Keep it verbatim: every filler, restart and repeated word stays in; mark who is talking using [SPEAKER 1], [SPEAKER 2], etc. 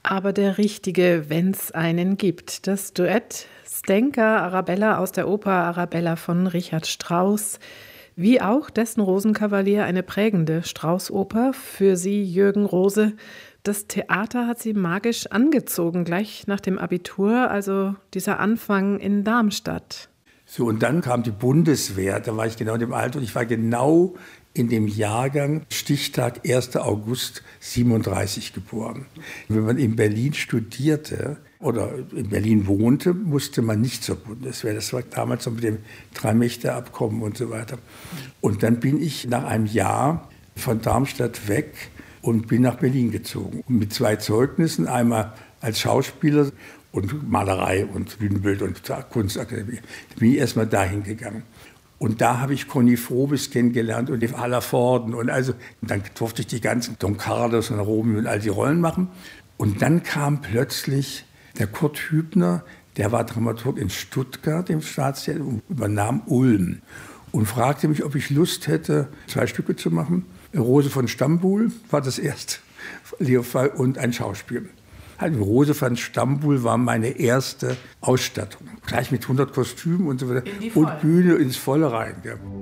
[SPEAKER 1] Aber der Richtige, wenn's einen gibt. Das Duett Zdenka Arabella aus der Oper Arabella von Richard Strauss, wie auch dessen Rosenkavalier, eine prägende Strauss-Oper. Für sie, Jürgen Rose, das Theater hat sie magisch angezogen, gleich nach dem Abitur, also dieser Anfang in Darmstadt.
[SPEAKER 2] So, und dann kam die Bundeswehr, da war ich genau in dem Alter und ich war genau in dem Jahrgang, Stichtag erster August siebenunddreißig geboren. Wenn man in Berlin studierte oder in Berlin wohnte, musste man nicht zur Bundeswehr. Das war damals noch mit dem Drei-Mächte-Abkommen und so weiter. Und dann bin ich nach einem Jahr von Darmstadt weg und bin nach Berlin gezogen. Und mit zwei Zeugnissen, einmal als Schauspieler und Malerei und Bühnenbild und Kunstakademie. Da bin ich erstmal dahin gegangen. Und da habe ich Conny Frobis kennengelernt und die Hallervorden. Und also, dann durfte ich die ganzen Don Carlos und Romeo und all die Rollen machen. Und dann kam plötzlich der Kurt Hübner, der war Dramaturg in Stuttgart im Staatstheater und übernahm Ulm. Und fragte mich, ob ich Lust hätte, zwei Stücke zu machen. Rose von Stambul war das erste, Leo Fall und ein Schauspiel. Rose von Stambul war meine erste Ausstattung. Gleich mit hundert Kostümen und so weiter. Und Bühne ins Volle rein. Ja.